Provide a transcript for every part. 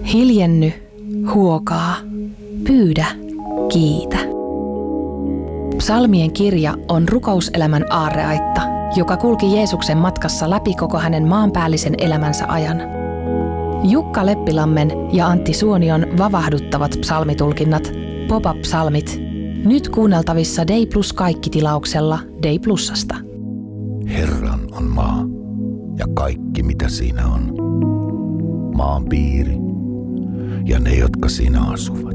Hiljenny, huokaa, pyydä, kiitä. Psalmien kirja on rukouselämän aarreaitta, joka kulki Jeesuksen matkassa läpi koko hänen maanpäällisen elämänsä ajan. Jukka Leppilammen ja Antti Suonion vavahduttavat psalmitulkinnat, Pop-up-psalmit, nyt kuunneltavissa Day Plus kaikki-tilauksella Day Plusasta. Herran on maa ja kaikki mitä siinä on, maan piiri ja ne jotka siinä asuvat.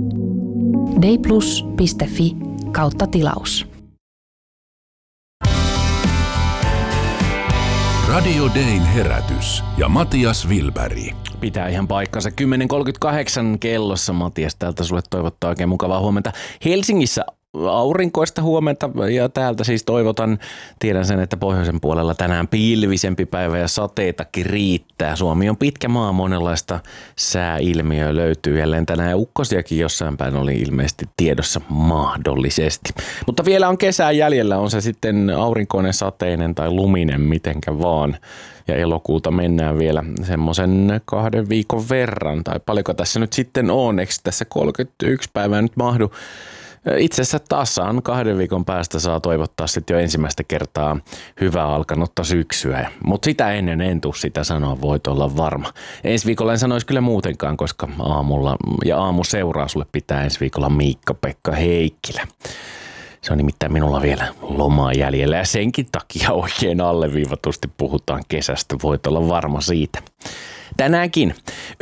dayplus.fi/tilaus. Radio Dayn herätys ja Matias Wilberg. Pitää ihan paikkansa. 10.38 kellossa. Matias täältä sulle toivottaa oikein mukavaa huomenta. Helsingissä aurinkoista huomenta ja täältä siis toivotan. Tiedän sen, että pohjoisen puolella tänään pilvisempi päivä ja sateitakin riittää. Suomi on pitkä maa, monenlaista sääilmiöä löytyy jälleen tänään ja ukkosiakin jossain päin oli ilmeisesti tiedossa mahdollisesti. Mutta vielä on kesää jäljellä, on se sitten aurinkoinen, sateinen tai luminen, mitenkä vaan. Ja elokuuta mennään vielä semmoisen 2 viikon verran, tai paljonko tässä nyt sitten on, eikö tässä 31 päivää nyt mahdu? Itse asiassa tasan 2 viikon päästä saa toivottaa sitten jo ensimmäistä kertaa hyvää alkanutta syksyä. Mutta sitä ennen en tuu sitä sanoa, voit olla varma. Ensi viikolla en sanoisi kyllä muutenkaan, koska aamulla ja aamu seuraa sulle pitää ensi viikolla Miikka-Pekka Heikkilä. Se on nimittäin minulla vielä lomaa jäljellä ja senkin takia oikein alleviivatusti puhutaan kesästä, voit olla varma siitä. Tänäänkin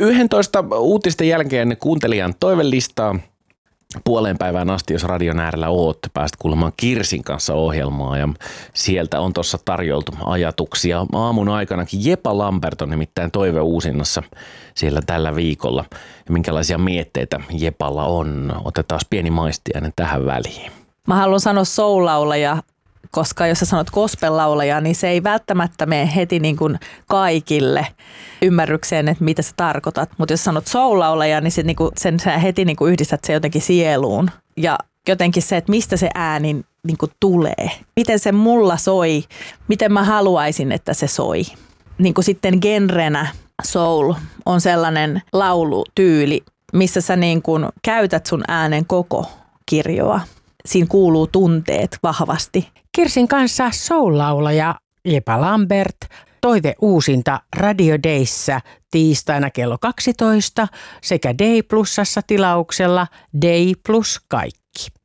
11 uutisten jälkeen kuuntelijan toivelistaa. Puoleen päivään asti, jos radion äärellä oot, pääst kuulemaan Kirsin kanssa ohjelmaa ja sieltä on tuossa tarjoltu ajatuksia. Aamun aikanakin Jepa Lambert on nimittäin toiveuusinnassa siellä tällä viikolla. Ja minkälaisia mietteitä Jepalla on? Otetaan pieni maistiainen tähän väliin. Mä haluan sanoa soul-laulaja, koska jos sä sanot gospel-laulaja, niin se ei välttämättä mene heti niin kuin kaikille ymmärrykseen, että mitä sä tarkoitat. Mutta jos sanot soul-laulaja, niin sen sä heti niin kuin yhdistät se jotenkin sieluun. Ja jotenkin se, että mistä se ääni niin kuin tulee. Miten se mulla soi, miten mä haluaisin, että se soi. Niin kuin sitten genrenä soul on sellainen laulutyyli, missä sä niin kuin käytät sun äänen koko kirjoa. Siinä kuuluu tunteet vahvasti. Kirsin kanssa soul-laulaja Jepa Lambert, toive uusinta Radio Dayssä tiistaina kello 12 sekä Day Plusassa tilauksella Day Plus kaikki.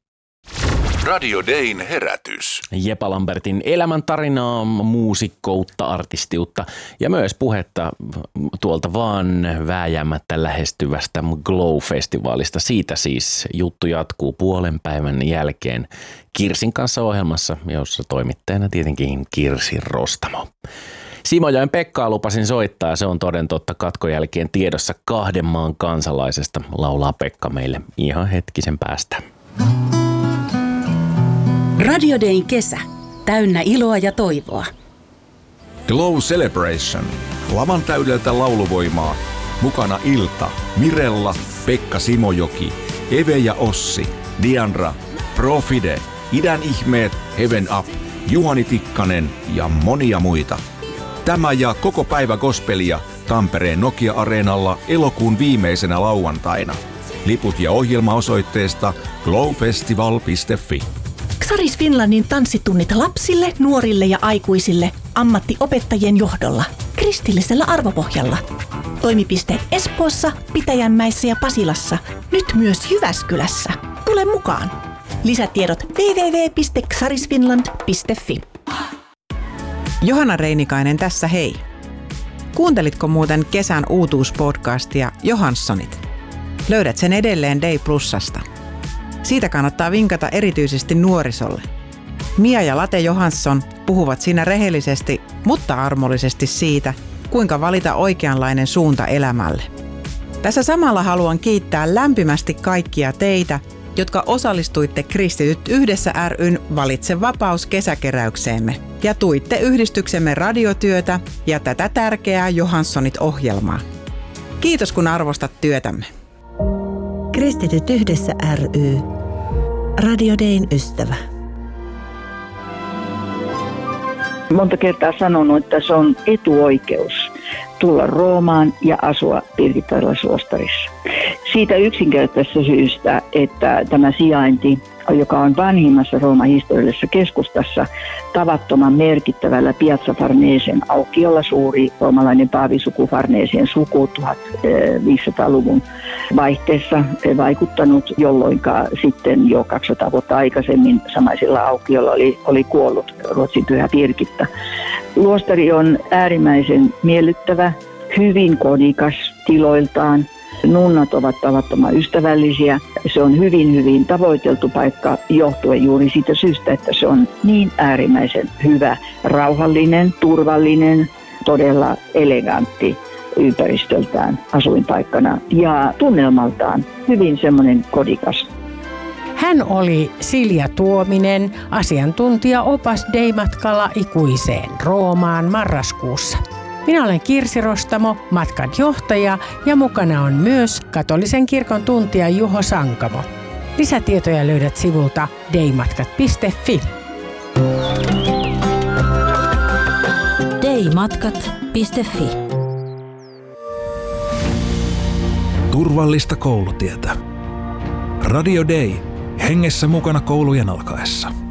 Radio Dayn herätys. Jepa Lambertin elämäntarinaa, muusikkoutta, artistiutta ja myös puhetta tuolta vaan vääjäämättä lähestyvästä Glow-festivaalista. Siitä siis juttu jatkuu puolen päivän jälkeen Kirsin kanssa ohjelmassa, jossa toimittajana tietenkin Kirsi Rostamo. Simojoen Pekkaa lupasin soittaa ja se on toden totta katkon jälkeen tiedossa 2 maan kansalaisesta, laulaa Pekka meille ihan hetkisen päästä. Radio Dayn kesä. Täynnä iloa ja toivoa. Glow Celebration. Lavan täydeltä lauluvoimaa. Mukana Ilta, Mirella, Pekka Simojoki, Eve ja Ossi, Diandra, Profide, Idän ihmeet, Heaven Up, Juhani Tikkanen ja monia muita. Tämä ja koko päivä gospelia Tampereen Nokia-areenalla elokuun viimeisenä lauantaina. Liput ja ohjelma osoitteesta glowfestival.fi. Xaris Finlandin tanssitunnit lapsille, nuorille ja aikuisille ammattiopettajien johdolla, kristillisellä arvopohjalla. Toimipisteet Espoossa, Pitäjänmäessä ja Pasilassa, nyt myös Jyväskylässä. Tule mukaan! Lisätiedot www.xarisfinland.fi. Johanna Reinikainen tässä hei. Kuuntelitko muuten kesän uutuuspodcastia Johanssonit? Löydät sen edelleen Day Plusasta. Siitä kannattaa vinkata erityisesti nuorisolle. Mia ja Late Johansson puhuvat siinä rehellisesti, mutta armollisesti siitä, kuinka valita oikeanlainen suunta elämälle. Tässä samalla haluan kiittää lämpimästi kaikkia teitä, jotka osallistuitte Kristityt yhdessä ry:n Valitse vapaus -kesäkeräykseemme ja tuitte yhdistyksemme radiotyötä ja tätä tärkeää Johanssonit-ohjelmaa. Kiitos kun arvostat työtämme. Kristityt yhdessä ry. Radio Dayn ystävä. Monta kertaa sanonut, että se on etuoikeus tulla Roomaan ja asua Pirkittalaisluostarissa. Siitä yksinkertaisesta syystä, että tämä sijainti, joka on vanhimmassa Rooman historiallisessa keskustassa, tavattoman merkittävällä Piazza Farnesien aukiolla, suuri roomalainen paavisuku Farnesien suku 1500-luvun vaihteessa vaikuttanut, jolloin sitten jo 200 vuotta aikaisemmin samaisilla aukiolla oli kuollut Ruotsin pyhä Birgitta. Luostari on äärimmäisen miellyttävä, hyvin kodikas tiloiltaan. Nunnat ovat tavattoman ystävällisiä. Se on hyvin tavoiteltu paikka johtuen juuri siitä syystä, että se on niin äärimmäisen hyvä, rauhallinen, turvallinen, todella elegantti ympäristöltään asuinpaikkana ja tunnelmaltaan hyvin semmoinen kodikas. Hän oli Silja Tuominen, asiantuntija-opas Dei-matkalla ikuiseen Roomaan marraskuussa. Minä olen Kirsi Rostamo, matkan johtaja, ja mukana on myös katolisen kirkon tuntija Juho Sankamo. Lisätietoja löydät sivulta deimatkat.fi. deimatkat.fi. Turvallista koulutietä. Radio Day. Hengessä mukana koulujen alkaessa.